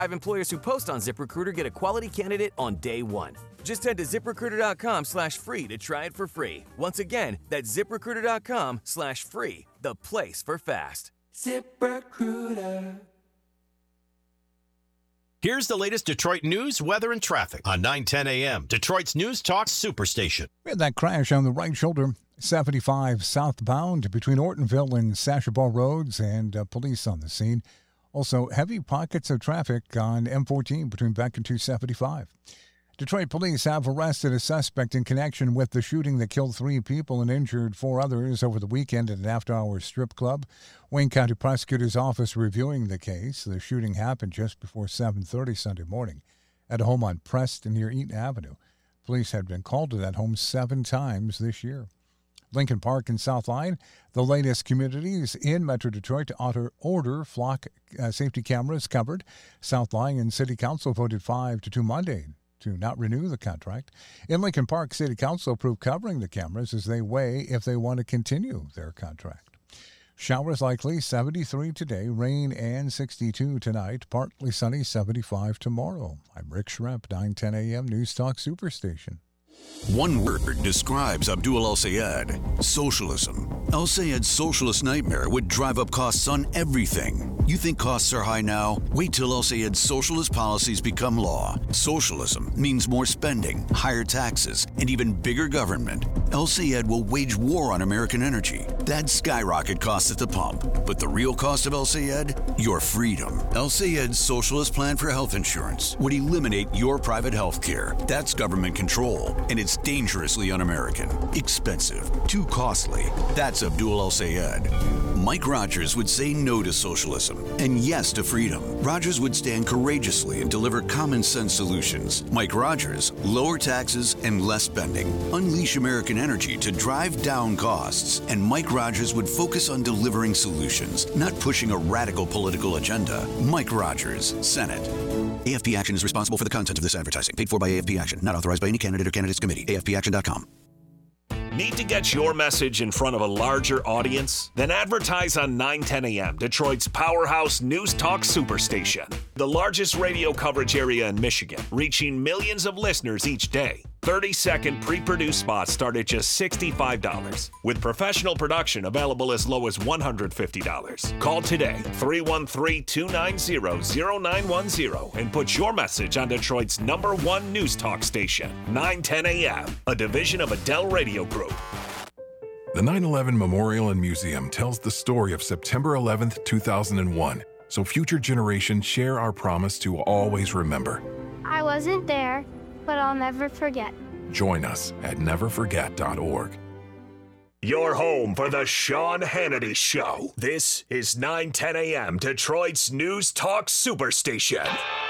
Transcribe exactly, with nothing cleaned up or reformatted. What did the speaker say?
Employers who post on ZipRecruiter get a quality candidate on day one. Just head to ZipRecruiter.com slash free to try it for free. Once again, that's ZipRecruiter.com slash free, the place for fast. ZipRecruiter. Here's the latest Detroit news, weather, and traffic on nine ten a.m. Detroit's News Talk Superstation. We had that crash on the right shoulder, seventy-five southbound between Ortonville and Sashabaw Roads, and uh, police on the scene. Also, heavy pockets of traffic on M fourteen between Beck and two seventy-five. Detroit police have arrested a suspect in connection with the shooting that killed three people and injured four others over the weekend at an after-hours strip club. Wayne County Prosecutor's Office reviewing the case. The shooting happened just before seven thirty Sunday morning at a home on Preston near Eaton Avenue. Police had been called to that home seven times this year. Lincoln Park and South Line, the latest communities in Metro Detroit to order, order flock uh, safety cameras covered. South Line and City Council voted five to two Monday to not renew the contract. In Lincoln Park, City Council approved covering the cameras as they weigh if they want to continue their contract. Showers likely, seventy-three today, rain and sixty-two tonight, partly sunny, seventy-five tomorrow. I'm Rick Schremp, nine ten a.m. News Talk Superstation. One word describes Abdul El-Sayed: socialism. El-Sayed's socialist nightmare would drive up costs on everything. You think costs are high now? Wait till El-Sayed's socialist policies become law. Socialism means more spending, higher taxes, and even bigger government. El-Sayed will wage war on American energy. That'd skyrocket costs at the pump. But the real cost of El-Sayed? Your freedom. El-Sayed's socialist plan for health insurance would eliminate your private health care. That's government control. And it's dangerously un-American, expensive, too costly. That's Abdul El-Sayed. Mike Rogers would say no to socialism and yes to freedom. Rogers would stand courageously and deliver common sense solutions. Mike Rogers, lower taxes and less spending. Unleash American energy to drive down costs. And Mike Rogers would focus on delivering solutions, not pushing a radical political agenda. Mike Rogers, Senate. A F P Action is responsible for the content of this advertising. Paid for by A F P Action. Not authorized by any candidate or candidates committee. A F P action dot com. Need to get your message in front of a larger audience? Then advertise on nine ten a.m., Detroit's powerhouse News Talk Superstation. The largest radio coverage area in Michigan, reaching millions of listeners each day. thirty-second pre-produced spots start at just sixty-five dollars, with professional production available as low as one hundred fifty dollars. Call today, three one three, two nine zero, zero nine one zero, and put your message on Detroit's number one news talk station, nine ten a.m., a division of Adele Radio Group. The nine eleven Memorial and Museum tells the story of September eleventh, two thousand one, so future generations share our promise to always remember. I wasn't there, but I'll never forget. Join us at never forget dot org. Your home for the Sean Hannity Show. This is nine ten a.m. Detroit's News Talk Superstation.